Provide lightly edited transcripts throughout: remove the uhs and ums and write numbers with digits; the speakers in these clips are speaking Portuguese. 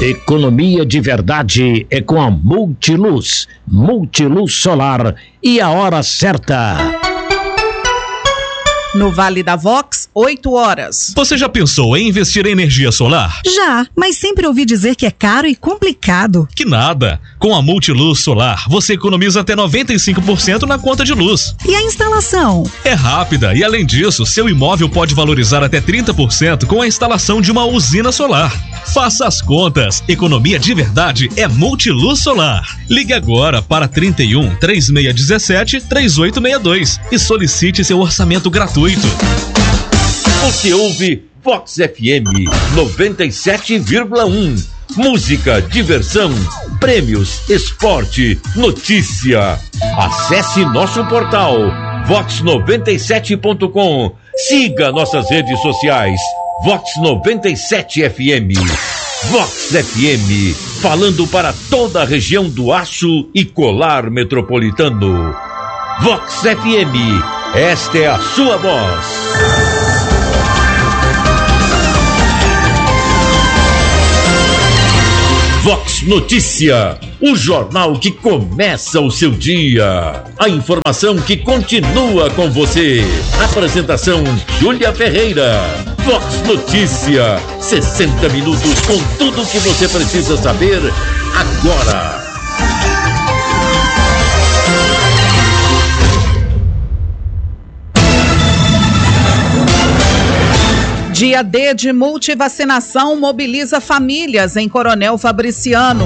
Economia de verdade é com a Multiluz. Multiluz Solar e a hora certa. No Vale da Vox, 8 horas. Você já pensou em investir em energia solar? Já, mas sempre ouvi dizer que é caro e complicado. Que nada! Com a Multiluz Solar, você economiza até 95% na conta de luz. E a instalação? É rápida e, além disso, seu imóvel pode valorizar até 30% com a instalação de uma usina solar. Faça as contas. Economia de verdade é Multiluz Solar. Ligue agora para 31 3617 3862 e solicite seu orçamento gratuito. Você ouve Vox FM 97,1. Música, diversão, prêmios, esporte, notícia. Acesse nosso portal vox97.com. Siga nossas redes sociais. Vox 97 FM. Vox FM, falando para toda a região do Aço e Colar Metropolitano. Vox FM, esta é a sua voz. Vox Notícia, o jornal que começa o seu dia. A informação que continua com você. Apresentação, Júlia Ferreira. Vox Notícia, 60 minutos com tudo o que você precisa saber agora. Dia D de multivacinação mobiliza famílias em Coronel Fabriciano.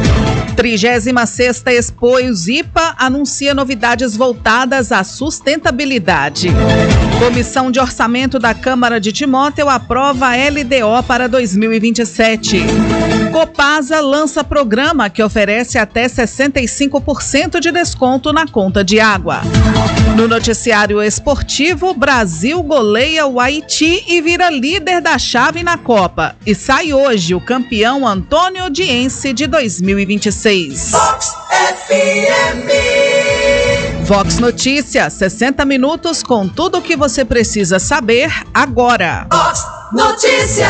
36ª Expo IPA anuncia novidades voltadas à sustentabilidade. Comissão de Orçamento da Câmara de Timóteo aprova a LDO para 2027. Copasa lança programa que oferece até 65% de desconto na conta de água. No noticiário esportivo, Brasil goleia o Haiti e vira líder da chave na Copa. E sai hoje o campeão Antônio Odiense de 2026. Vox FM. Vox Notícia, 60 minutos com tudo o que você precisa saber agora. Vox Notícia.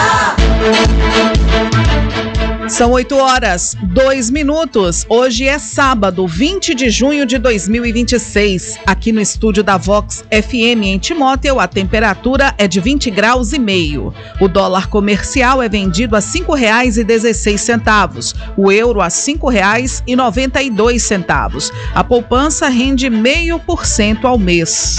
São 8 horas, 2 minutos. Hoje é sábado, 20 de junho de 2026. Aqui no estúdio da Vox FM em Timóteo, a temperatura é de 20 graus e meio. O dólar comercial é vendido a R$ 5,16. O euro a R$ 5,92. A poupança rende 0,5% ao mês.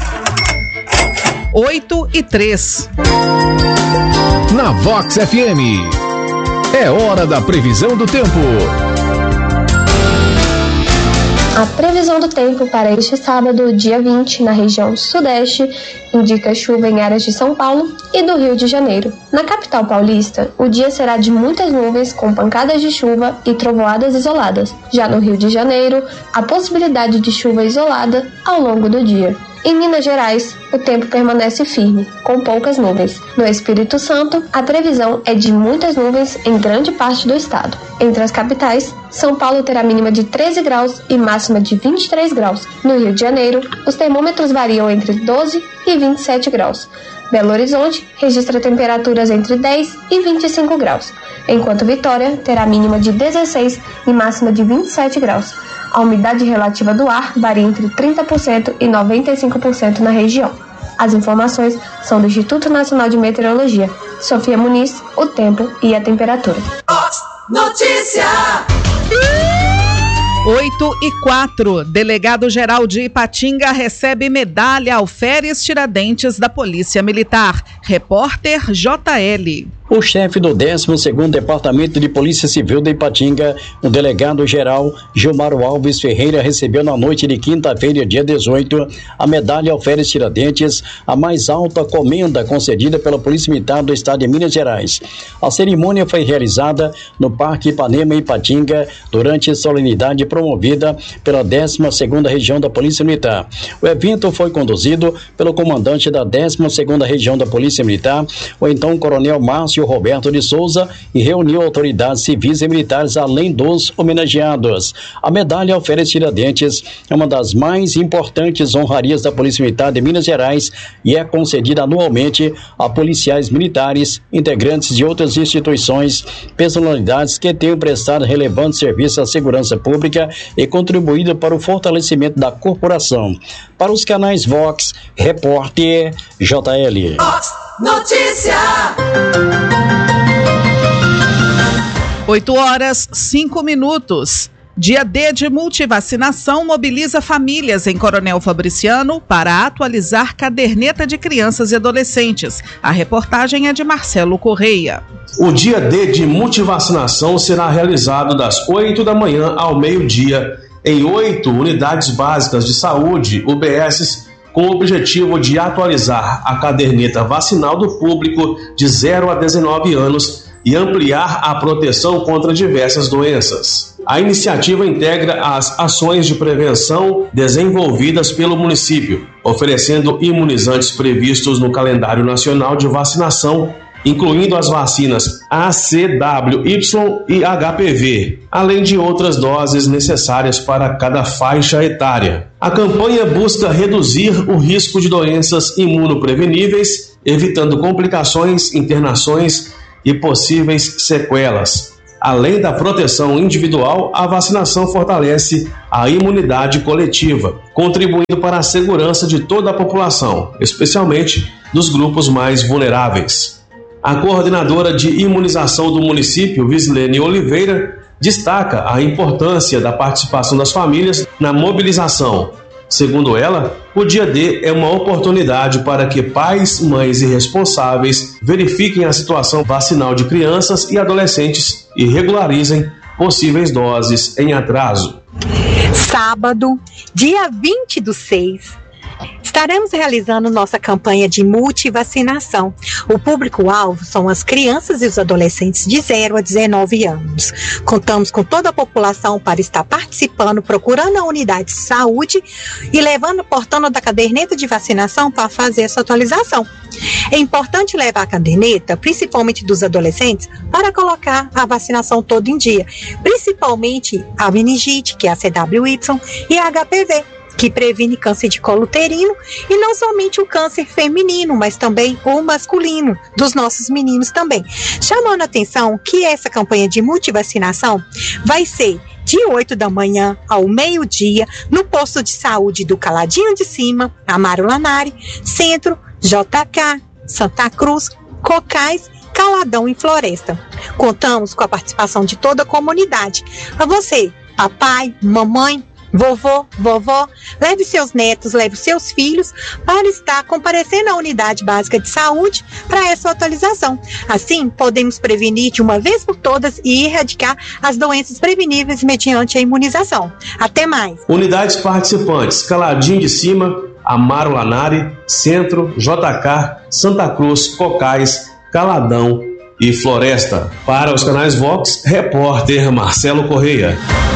8:03. Na Vox FM. É hora da previsão do tempo. A previsão do tempo para este sábado, dia 20, na região sudeste, indica chuva em áreas de São Paulo e do Rio de Janeiro. Na capital paulista, o dia será de muitas nuvens com pancadas de chuva e trovoadas isoladas. Já no Rio de Janeiro, a possibilidade de chuva isolada ao longo do dia. Em Minas Gerais, o tempo permanece firme, com poucas nuvens. No Espírito Santo, a previsão é de muitas nuvens em grande parte do estado. Entre as capitais, São Paulo terá mínima de 13 graus e máxima de 23 graus. No Rio de Janeiro, os termômetros variam entre 12 e 27 graus. Belo Horizonte registra temperaturas entre 10 e 25 graus, enquanto Vitória terá mínima de 16 e máxima de 27 graus. A umidade relativa do ar varia entre 30% e 95% na região. As informações são do Instituto Nacional de Meteorologia. Sofia Muniz, o tempo e a temperatura. Notícia! 8:04. Delegado-geral de Ipatinga recebe medalha Alferes Tiradentes da Polícia Militar. Repórter JL. O chefe do 12º Departamento de Polícia Civil de Ipatinga, o delegado-geral Gilmaro Alves Ferreira, recebeu na noite de quinta-feira, dia 18, a medalha Alferes Tiradentes, a mais alta comenda concedida pela Polícia Militar do Estado de Minas Gerais. A cerimônia foi realizada no Parque Ipanema, Ipatinga, durante a solenidade promovida pela 12ª Região da Polícia Militar. O evento foi conduzido pelo comandante da 12ª Região da Polícia Militar, o então Coronel Márcio Elcio Roberto de Souza e reuniu autoridades civis e militares além dos homenageados. A medalha Alferes Tiradentes é uma das mais importantes honrarias da Polícia Militar de Minas Gerais e é concedida anualmente a policiais militares, integrantes de outras instituições, personalidades que tenham prestado relevante serviço à segurança pública e contribuído para o fortalecimento da corporação. Para os canais Vox, repórter JL. Vox Notícia. 8h05. Dia D de multivacinação mobiliza famílias em Coronel Fabriciano para atualizar caderneta de crianças e adolescentes. A reportagem é de Marcelo Correia. O dia D de multivacinação será realizado das 8 da manhã ao meio-dia em 8 unidades básicas de saúde, UBSs, com o objetivo de atualizar a caderneta vacinal do público de 0 a 19 anos e ampliar a proteção contra diversas doenças. A iniciativa integra as ações de prevenção desenvolvidas pelo município, oferecendo imunizantes previstos no calendário nacional de vacinação, incluindo as vacinas ACWY e HPV, além de outras doses necessárias para cada faixa etária. A campanha busca reduzir o risco de doenças imunopreveníveis, evitando complicações, internações e possíveis sequelas. Além da proteção individual, a vacinação fortalece a imunidade coletiva, contribuindo para a segurança de toda a população, especialmente dos grupos mais vulneráveis. A coordenadora de imunização do município, Vislene Oliveira, destaca a importância da participação das famílias na mobilização. Segundo ela, o dia D é uma oportunidade para que pais, mães e responsáveis verifiquem a situação vacinal de crianças e adolescentes e regularizem possíveis doses em atraso. Sábado, dia 20/6, estaremos realizando nossa campanha de multivacinação. O público-alvo são as crianças e os adolescentes de 0 a 19 anos. Contamos com toda a população para estar participando, procurando a unidade de saúde e levando, portando da caderneta de vacinação para fazer essa atualização. É importante levar a caderneta, principalmente dos adolescentes, para colocar a vacinação toda em dia, principalmente a meningite, que é a CWY, e a HPV, que previne câncer de colo uterino, e não somente o câncer feminino, mas também o masculino, dos nossos meninos também. Chamando a atenção que essa campanha de multivacinação vai ser de 8 da manhã ao meio-dia, no posto de saúde do Caladinho de Cima, Amaro Lanari, Centro, JK, Santa Cruz, Cocais, Caladão e Floresta. Contamos com a participação de toda a comunidade. A você, papai, mamãe, vovô, vovó, leve seus netos, leve seus filhos para estar comparecendo à unidade básica de saúde para essa atualização. Assim, podemos prevenir de uma vez por todas e erradicar as doenças preveníveis mediante a imunização. Até mais. Unidades participantes: Caladinho de Cima, Amaro Lanari, Centro, JK, Santa Cruz, Cocais, Caladão e Floresta. Para os canais Vox, repórter Marcelo Correia.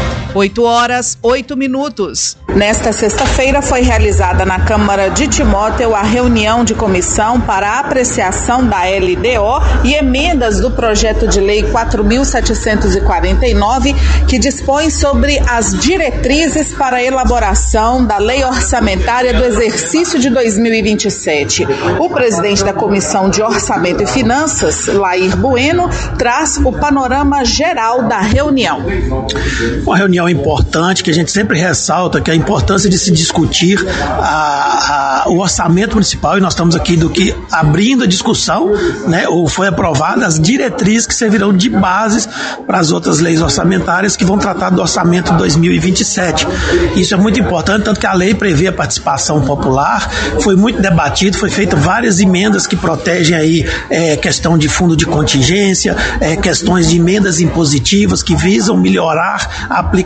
8h08. Nesta sexta-feira foi realizada na Câmara de Timóteo a reunião de comissão para a apreciação da LDO e emendas do projeto de lei 4.749, que dispõe sobre as diretrizes para a elaboração da lei orçamentária do exercício de 2027. O presidente da Comissão de Orçamento e Finanças, Lair Bueno, traz o panorama geral da reunião. Uma reunião importante que a gente sempre ressalta, que é a importância de se discutir o orçamento municipal, e nós estamos aqui abrindo a discussão, né, ou foi aprovada as diretrizes que servirão de bases para as outras leis orçamentárias que vão tratar do orçamento 2027. Isso é muito importante, tanto que a lei prevê a participação popular, foi muito debatido, foi feita várias emendas que protegem aí questão de fundo de contingência, questões de emendas impositivas que visam melhorar a aplicação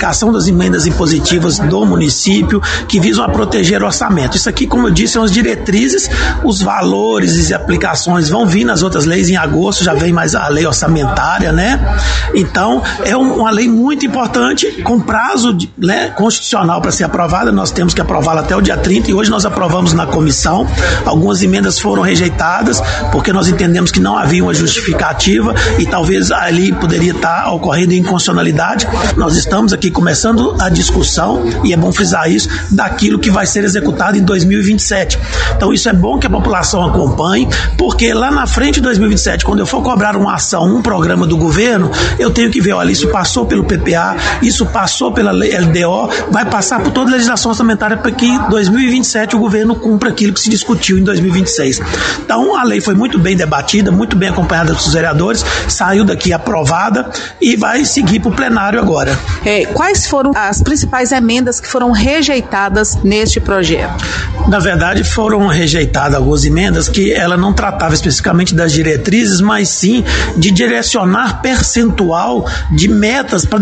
aplicação das emendas impositivas do município, que visam a proteger o orçamento. Isso aqui, como eu disse, são as diretrizes, os valores e aplicações vão vir nas outras leis em agosto, já vem mais a lei orçamentária, né? Então, é uma lei muito importante, com prazo constitucional para ser aprovada. Nós temos que aprová-la até o dia 30 e hoje nós aprovamos na comissão. Algumas emendas foram rejeitadas porque nós entendemos que não havia uma justificativa e talvez ali poderia estar ocorrendo inconstitucionalidade. Nós estamos aqui começando a discussão, e é bom frisar isso, daquilo que vai ser executado em 2027. Então isso é bom que a população acompanhe, porque lá na frente de 2027, quando eu for cobrar uma ação, um programa do governo, eu tenho que ver, olha, isso passou pelo PPA, isso passou pela LDO, vai passar por toda a legislação orçamentária para que em 2027 o governo cumpra aquilo que se discutiu em 2026. Então a lei foi muito bem debatida, muito bem acompanhada dos vereadores, saiu daqui aprovada e vai seguir para o plenário agora. Quais foram as principais emendas que foram rejeitadas neste projeto? Na verdade, foram rejeitadas algumas emendas que ela não tratava especificamente das diretrizes, mas sim de direcionar percentual de metas para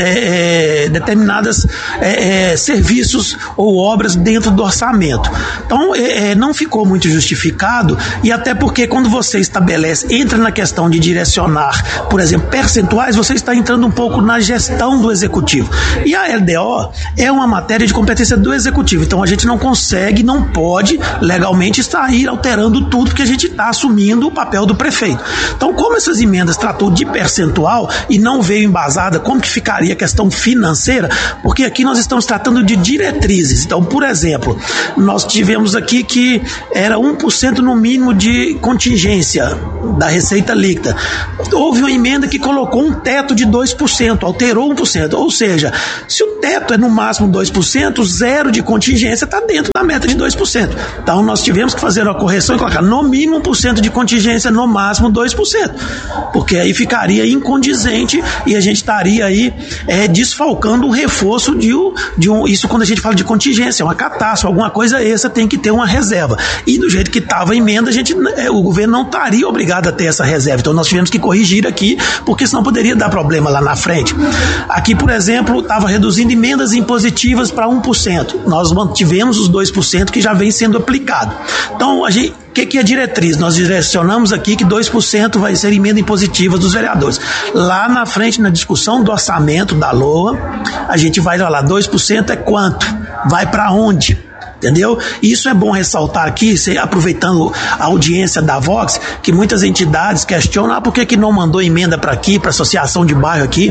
determinadas serviços ou obras dentro do orçamento. Então, não ficou muito justificado, e até porque quando você entra na questão de direcionar, por exemplo, percentuais, você está entrando um pouco na gestão do executivo. E a LDO é uma matéria de competência do executivo, então a gente não consegue, não pode legalmente estar alterando tudo, porque a gente está assumindo o papel do prefeito. Então, como essas emendas tratou de percentual e não veio embasada, como que ficaria a questão financeira? Porque aqui nós estamos tratando de diretrizes. Então, por exemplo, nós tivemos aqui que era 1% no mínimo de contingência da receita líquida. Houve uma emenda que colocou um teto de 2%, alterou 1%, ou seja, se o teto é no máximo 2%, zero de contingência está dentro da meta de 2%. Então nós tivemos que fazer uma correção e colocar no mínimo 1% de contingência, no máximo 2%, porque aí ficaria incondizente e a gente estaria aí desfalcando o reforço isso quando a gente fala de contingência, uma catástrofe, alguma coisa essa tem que ter uma reserva. E do jeito que estava a emenda, o governo não estaria obrigado a ter essa reserva. Então nós tivemos que corrigir aqui, porque senão poderia dar problema lá na frente. Aqui, por exemplo, estava reduzindo emendas impositivas para 1%. Nós mantivemos os 2% que já vem sendo aplicado. Então, o que é diretriz? Nós direcionamos aqui que 2% vai ser emenda impositiva dos vereadores. Lá na frente, na discussão do orçamento da LOA, a gente vai falar, 2% é quanto? Vai para onde? Entendeu? Isso é bom ressaltar aqui, aproveitando a audiência da Vox, que muitas entidades questionam, por que não mandou emenda para aqui, para a associação de bairro aqui?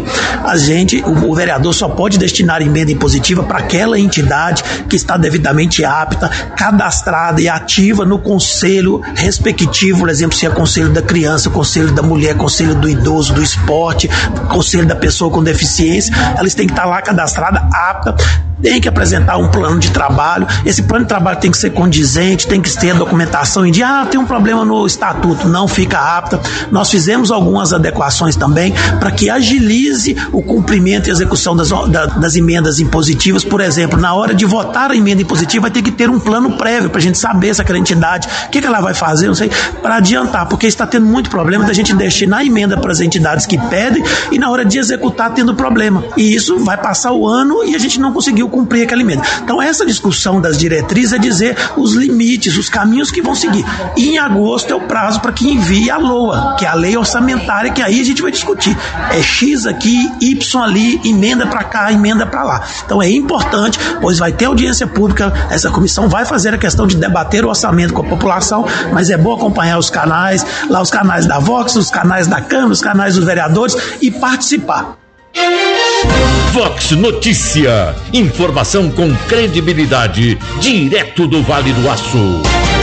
O vereador só pode destinar emenda impositiva para aquela entidade que está devidamente apta, cadastrada e ativa no conselho respectivo, por exemplo, se é conselho da criança, conselho da mulher, conselho do idoso, do esporte, conselho da pessoa com deficiência, elas têm que estar lá cadastrada, apta, tem que apresentar um plano de trabalho. Esse plano de trabalho tem que ser condizente, tem que ter a documentação em dia. Tem um problema no estatuto, não fica apta. Nós fizemos algumas adequações também para que agilize o cumprimento e execução das emendas impositivas. Por exemplo, na hora de votar a emenda impositiva, vai ter que ter um plano prévio para a gente saber se aquela entidade, o que ela vai fazer, não sei, para adiantar, porque está tendo muito problema da gente destinar a emenda para as entidades que pedem e na hora de executar tendo problema. E isso vai passar o ano e a gente não conseguiu cumprir aquela emenda. Então essa discussão das diretrizes é dizer os limites, os caminhos que vão seguir. E em agosto é o prazo para que envie a LOA, que é a lei orçamentária, que aí a gente vai discutir. É X aqui, Y ali, emenda para cá, emenda para lá. Então é importante, pois vai ter audiência pública, essa comissão vai fazer a questão de debater o orçamento com a população, mas é bom acompanhar os canais, lá os canais da Vox, os canais da Câmara, os canais dos vereadores e participar. Vox Notícia, informação com credibilidade, direto do Vale do Aço.